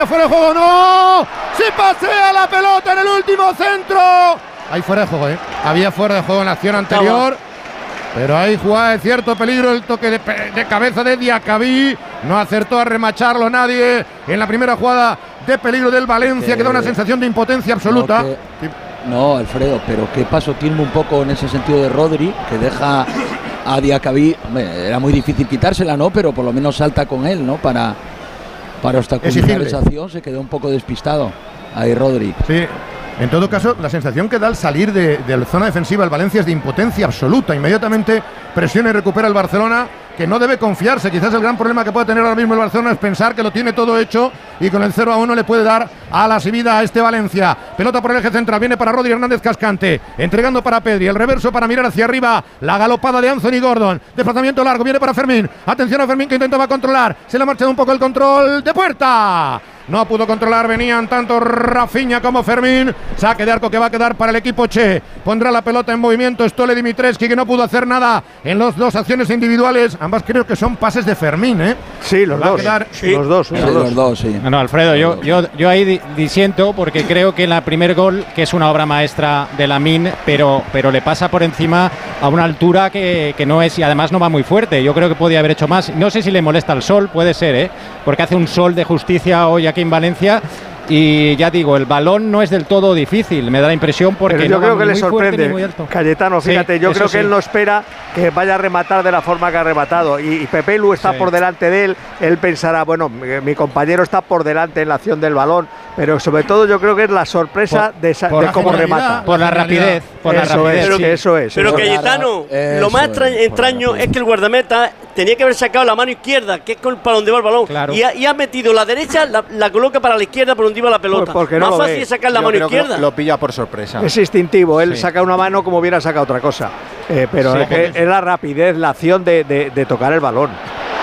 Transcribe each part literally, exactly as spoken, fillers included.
Fuera de juego, no. Se pasea la pelota en el último centro. Ahí fuera de juego, ¿eh? Había fuera de juego en la acción anterior. Pero ahí jugaba de cierto peligro el toque de, de cabeza de Diacabí. No acertó a remacharlo nadie en la primera jugada de peligro del Valencia, eh, que da una sensación de impotencia absoluta. No, que, no, Alfredo, pero qué paso tiene un poco en ese sentido de Rodri, que deja a Diacabí. Hombre, era muy difícil quitársela, ¿no? Pero por lo menos salta con él, ¿no? Para, para obstaculizar esa acción. Se quedó un poco despistado ahí Rodri. Sí. En todo caso, la sensación que da al salir de, de la zona defensiva el Valencia es de impotencia absoluta. Inmediatamente presiona y recupera el Barcelona, que no debe confiarse. Quizás el gran problema que puede tener ahora mismo el Barcelona es pensar que lo tiene todo hecho y con el cero a uno le puede dar alas y vida a este Valencia. Pelota por el eje central, viene para Rodri Hernández Cascante, entregando para Pedri, el reverso para mirar hacia arriba, la galopada de Anthony Gordon, desplazamiento largo, viene para Fermín, atención a Fermín que intentaba controlar, se le ha marchado un poco el control de puerta. No pudo controlar, venían tanto Rafinha como Fermín. Saque de arco que va a quedar para el equipo Che. Pondrá la pelota en movimiento Stole Dimitrescu, que no pudo hacer nada en las dos acciones individuales. Ambas creo que son pases de Fermín, ¿eh? Sí, los dos. Sí. Los dos, sí, los dos. dos sí. No, no, Alfredo, yo, yo, yo ahí disiento porque creo que en el primer gol, que es una obra maestra de Lamine, pero, pero le pasa por encima a una altura que, que no es, y además no va muy fuerte. Yo creo que podía haber hecho más. No sé si le molesta el sol, puede ser, ¿eh? Porque hace un sol de justicia hoy aquí en Valencia. Y ya digo, el balón no es del todo difícil, me da la impresión porque pero yo no creo que le sorprende Cayetano, fíjate, sí, yo creo que sí. él no espera que vaya a rematar de la forma que ha rematado y, y Pepe Lu está sí. por delante de él, él pensará, bueno, mi, mi compañero está por delante en la acción del balón, pero sobre todo yo creo que es la sorpresa por, de, de la cómo remata. Por la rapidez, por eso la rapidez. Es, sí. Eso es. Pero eso Cayetano, es, lo más eso es, extraño es que el guardameta tenía que haber sacado la mano izquierda, que es para donde va el balón, claro. y, ha, y ha metido la derecha, la, la coloca para la izquierda, por donde iba la pelota. Pues más no fácil ve. es sacar la Yo mano creo izquierda. Que lo, lo pilla por sorpresa. Es instintivo, él sí. saca una mano como hubiera sacado otra cosa. Eh, pero sí, es, es, es la rapidez, la acción de, de, de tocar el balón.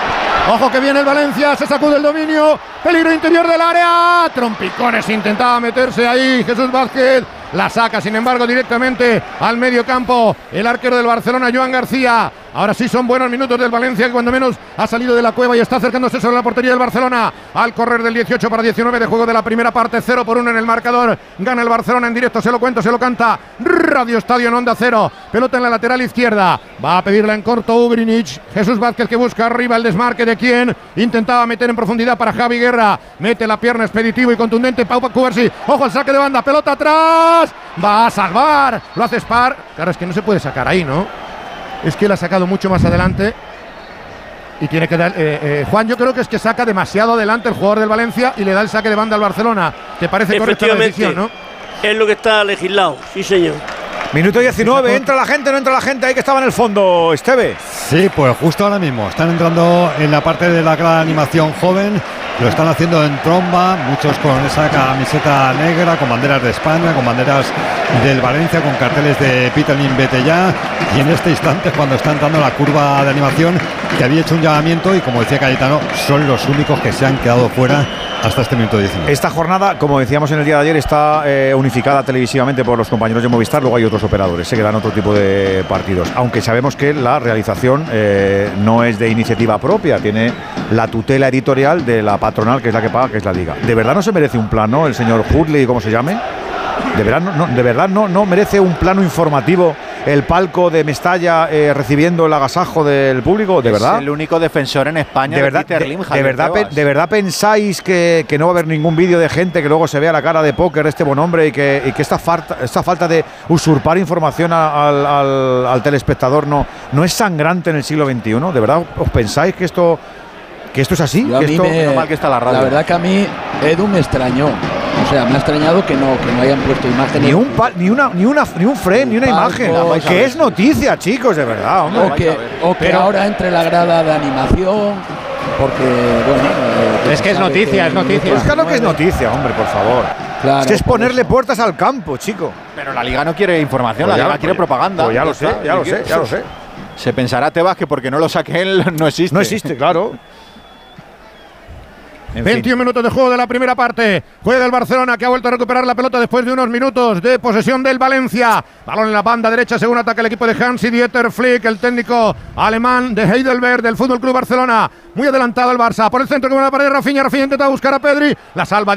Ojo que viene el Valencia, se sacude el dominio, peligro interior del área, trompicones, intentaba meterse ahí Jesús Vázquez, la saca sin embargo directamente al medio campo el arquero del Barcelona, Joan García. Ahora sí son buenos minutos del Valencia, que cuando menos ha salido de la cueva y está acercándose sobre la portería del Barcelona. Al correr del dieciocho para diecinueve de juego de la primera parte, cero por uno en el marcador. Gana el Barcelona en directo, se lo cuento, se lo canta Radio Estadio en Onda Cero. Pelota en la lateral izquierda, va a pedirla en corto Ugrinic. Jesús Vázquez que busca arriba el desmarque de quien intentaba meter en profundidad para Javi Guerra. Mete la pierna expeditivo y contundente Pau Cubarsí. Ojo al saque de banda, pelota atrás. Va a salvar, lo hace Spar. Claro, es que no se puede sacar ahí, ¿no? Es que él ha sacado mucho más adelante y tiene que dar eh, eh, Juan, yo creo que es que saca demasiado adelante el jugador del Valencia y le da el saque de banda al Barcelona. ¿Te parece correcta la decisión, no? Es lo que está legislado, sí señor. Minuto diecinueve, entra la gente, no entra la gente, ahí que estaba en el fondo, Esteve. Sí, pues justo ahora mismo están entrando en la parte de la gran animación joven, lo están haciendo en tromba, muchos con esa camiseta negra, con banderas de España, con banderas del Valencia, con carteles de Peterlin vete ya, y en este instante cuando está entrando la curva de animación que había hecho un llamamiento y como decía Cayetano, son los únicos que se han quedado fuera hasta este minuto diecinueve. Esta jornada, como decíamos en el día de ayer, está eh, unificada televisivamente por los compañeros de Movistar, luego hay otros operadores, se quedan otro tipo de partidos, aunque sabemos que la realización eh, no es de iniciativa propia, tiene la tutela editorial de la patronal, que es la que paga, que es la Liga. ¿De verdad no se merece un plano el señor Hurley, cómo se llame? ¿De verdad no, no, de verdad no, no merece un plano informativo el palco de Mestalla eh, recibiendo el agasajo del público? ¿De verdad? Es el único defensor en España de, de verdad, Peter de, Lim, de, verdad pe, ¿De verdad pensáis que, que no va a haber ningún vídeo de gente que luego se vea la cara de póker de este buen hombre y que, y que esta, falta, esta falta de usurpar información al, al, al telespectador no, no es sangrante en el siglo veintiuno? ¿De verdad os pensáis que esto, que esto es así? Yo a que mí esto, me, mal que está la radio. La verdad que a mí Edu me extrañó. O sea, me ha extrañado que no, que no hayan puesto imágenes. Ni un, pa, ni una, ni una, ni un frame, ni una imagen. Que es noticia, chicos, de verdad. Hombre. O que, o que Pero, ahora entre la grada de animación, porque, bueno. Eh, es que es noticia, que, es noticia. Pues claro que es noticia, hombre, por favor. Claro, es que es ponerle eso. puertas al campo, chico. Pero la Liga no quiere información, pues la ya, Liga quiere pues, propaganda. Pues ya lo sé, ya lo sé, ya lo sé. Se pensará Tebas que porque no lo saque él no existe. No existe, claro. En veintiún fin. minutos de juego de la primera parte. Juega el Barcelona, que ha vuelto a recuperar la pelota después de unos minutos de posesión del Valencia. Balón en la banda derecha según ataca el equipo de Hansi-Dieter Flick, el técnico alemán de Heidelberg del Fútbol Club Barcelona. Muy adelantado el Barça. Por el centro con una pared, Rafinha. Rafinha intenta buscar a Pedri. La salva